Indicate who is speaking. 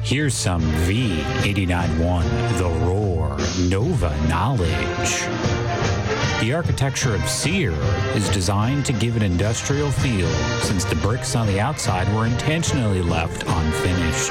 Speaker 1: Here's some V89.1 The Roar Nova knowledge. The architecture of Sear is designed to give an industrial feel since the bricks on the outside were intentionally left unfinished.